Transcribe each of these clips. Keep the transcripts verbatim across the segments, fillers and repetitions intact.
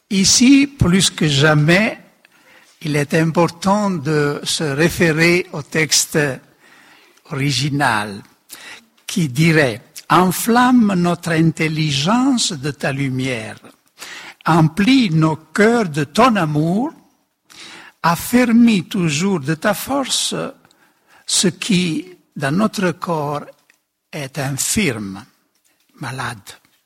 Ici, plus que jamais, il est important de se référer au texte original qui dirait « Enflamme notre intelligence de ta lumière, emplis nos cœurs de ton amour, affermis toujours de ta force ce qui, dans notre corps, est infirme, malade. »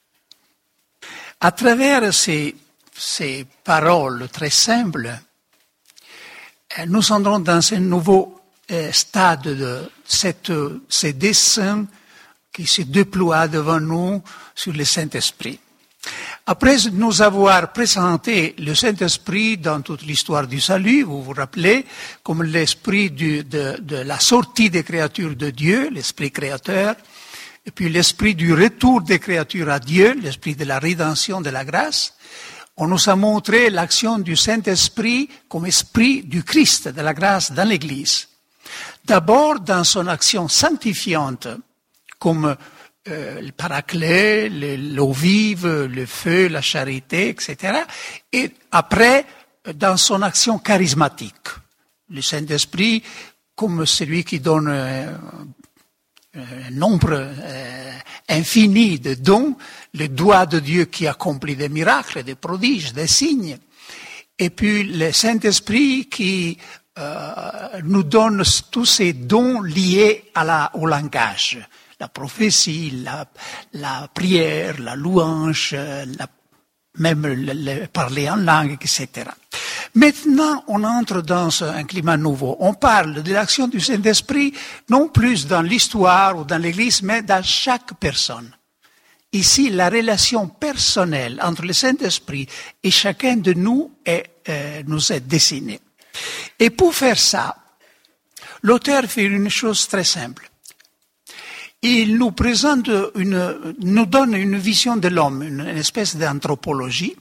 À travers ces, ces paroles très simples, nous entrons dans un nouveau stade de cette, ces dessins qui se déploient devant nous sur le Saint-Esprit. Après nous avoir présenté le Saint-Esprit dans toute l'histoire du salut, vous vous rappelez, comme l'esprit du, de, de la sortie des créatures de Dieu, l'esprit créateur, et puis l'esprit du retour des créatures à Dieu, l'esprit de la rédemption de la grâce, on nous a montré l'action du Saint-Esprit comme esprit du Christ, de la grâce dans l'Église. D'abord dans son action sanctifiante, comme euh, le paraclet, l'eau vive, le feu, la charité, et cetera. Et après, dans son action charismatique. Le Saint-Esprit comme celui qui donne euh, un nombre euh, infini de dons, le doigt de Dieu qui accomplit des miracles, des prodiges, des signes, et puis le Saint-Esprit qui euh, nous donne tous ces dons liés à la, au langage, la prophétie, la, la prière, la louange, la, même le, le parler en langue, et cetera. Maintenant, on entre dans un climat nouveau. On parle de l'action du Saint-Esprit, non plus dans l'histoire ou dans l'Église, mais dans chaque personne. Ici, la relation personnelle entre le Saint-Esprit et chacun de nous est, euh, nous est dessinée. Et pour faire ça, l'auteur fait une chose très simple. Il nous présente une, nous donne une vision de l'homme, une, une espèce d'anthropologie.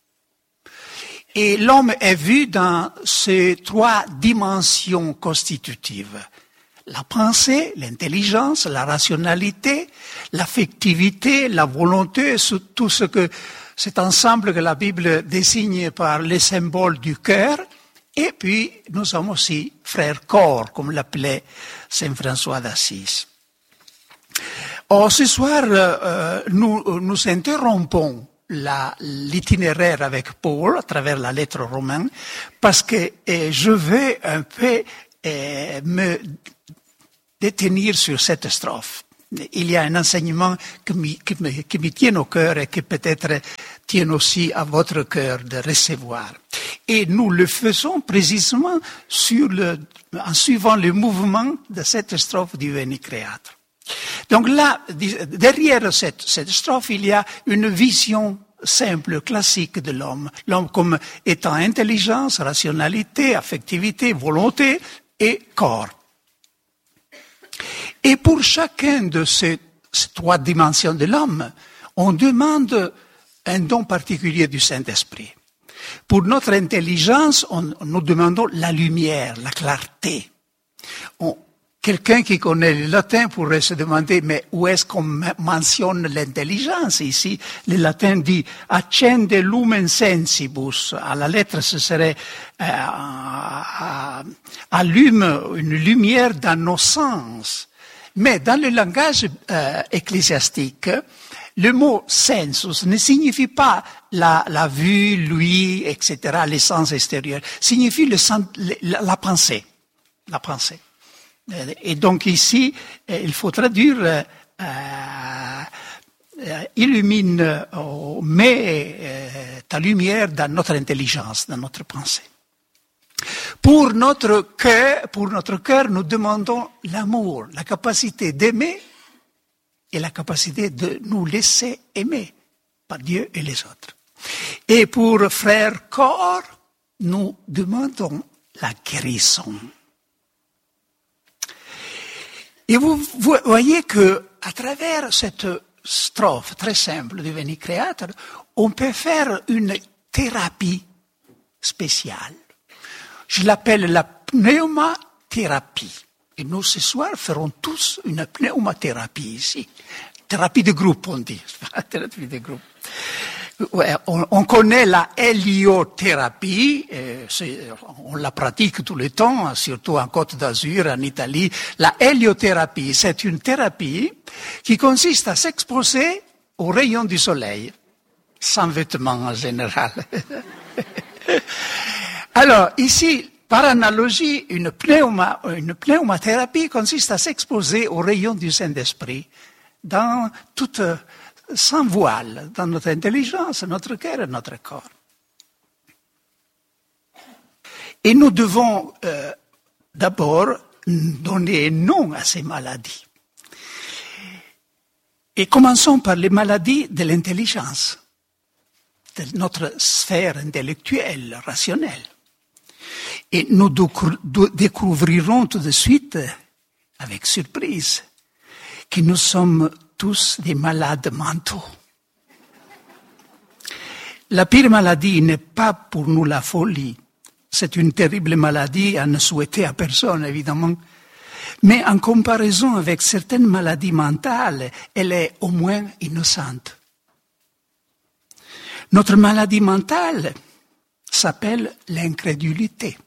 Et l'homme est vu dans ces trois dimensions constitutives. La pensée, l'intelligence, la rationalité, l'affectivité, la volonté, tout ce que, cet ensemble que la Bible désigne par les symboles du cœur. Et puis, nous sommes aussi frères corps, comme l'appelait Saint François d'Assise. Or, ce soir, euh, nous, nous interrompons La, l'itinéraire avec Paul à travers la lettre romaine parce que eh, je veux un peu eh, me détenir sur cette strophe. Il y a un enseignement qui me, qui me, qui me tient au cœur et qui peut-être tient aussi à votre cœur de recevoir. Et nous le faisons précisément sur le, en suivant le mouvement de cette strophe du Veni Creator. Donc là, derrière cette, cette strophe, il y a une vision simple, classique de l'homme. L'homme comme étant intelligence, rationalité, affectivité, volonté et corps. Et pour chacun de ces, ces trois dimensions de l'homme, on demande un don particulier du Saint-Esprit. Pour notre intelligence, on, nous demandons la lumière, la clarté. On, Quelqu'un qui connaît le latin pourrait se demander, mais où est-ce qu'on mentionne l'intelligence ici? Le latin dit « accende lumen sensibus ». À la lettre, ce serait euh, « allume une lumière dans nos sens ». Mais dans le langage euh, ecclésiastique, le mot « sensus » ne signifie pas la, la vue, l'ouïe, et cetera, les sens extérieurs. Signifie le, la, la pensée, la pensée. Et donc ici, il faut traduire euh, euh, illumine, euh, mets euh, ta lumière dans notre intelligence, dans notre pensée. Pour notre cœur, pour notre cœur, nous demandons l'amour, la capacité d'aimer et la capacité de nous laisser aimer par Dieu et les autres. Et pour frère corps, nous demandons la guérison. Et vous, vous voyez que, à travers cette strophe très simple du Veni Creator, on peut faire une thérapie spéciale. Je l'appelle la pneumathérapie. Et nous, ce soir, ferons tous une pneumathérapie ici. Thérapie de groupe, on dit. Thérapie de groupe. Ouais, on, on connaît la héliothérapie, et on la pratique tout le temps, surtout en Côte d'Azur, en Italie. La héliothérapie, c'est une thérapie qui consiste à s'exposer aux rayons du soleil, sans vêtements en général. Alors, ici, par analogie, une, pneuma, une pneumathérapie consiste à s'exposer aux rayons du Saint-Esprit dans toute, sans voile, dans notre intelligence, notre cœur et notre corps. Et nous devons euh, d'abord donner un nom à ces maladies. Et commençons par les maladies de l'intelligence, de notre sphère intellectuelle, rationnelle. Et nous découvrirons tout de suite, avec surprise, que nous sommes tous des malades mentaux. La pire maladie n'est pas pour nous la folie. C'est une terrible maladie à ne souhaiter à personne, évidemment. Mais en comparaison avec certaines maladies mentales, elle est au moins innocente. Notre maladie mentale s'appelle l'incrédulité.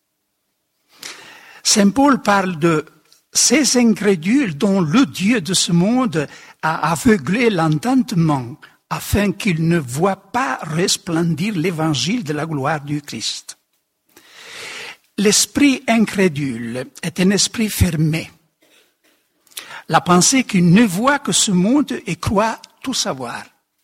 Saint Paul parle de ces incrédules dont le Dieu de ce monde a aveuglé l'entendement afin qu'ils ne voient pas resplendir l'évangile de la gloire du Christ. L'esprit incrédule est un esprit fermé. La pensée qu'il ne voit que ce monde et croit tout savoir.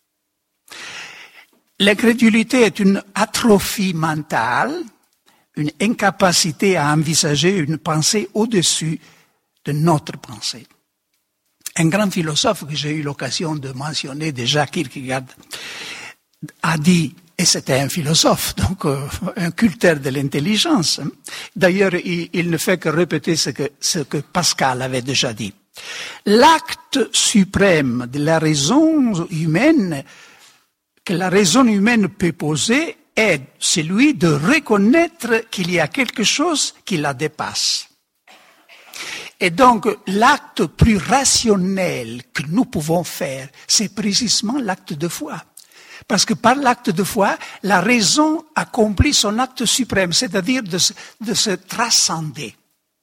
L'incrédulité est une atrophie mentale, une incapacité à envisager une pensée au-dessus de notre pensée. Un grand philosophe que j'ai eu l'occasion de mentionner déjà, Kierkegaard, a dit, et c'était un philosophe, donc euh, un culteur de l'intelligence. D'ailleurs, il, il ne fait que répéter ce que, ce que Pascal avait déjà dit. L'acte suprême de la raison humaine, que la raison humaine peut poser, est celui de reconnaître qu'il y a quelque chose qui la dépasse. Et donc, l'acte plus rationnel que nous pouvons faire, c'est précisément l'acte de foi. Parce que par l'acte de foi, la raison accomplit son acte suprême, c'est-à-dire de se, de se transcender.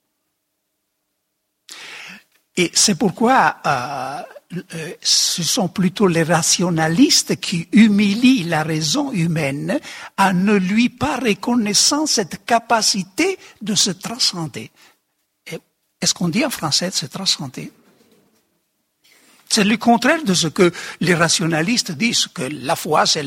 Et c'est pourquoi euh, euh, ce sont plutôt les rationalistes qui humilient la raison humaine en ne lui pas reconnaissant cette capacité de se transcender. Et est-ce qu'on dit en français de se transcender? C'est le contraire de ce que les rationalistes disent, que la foi, c'est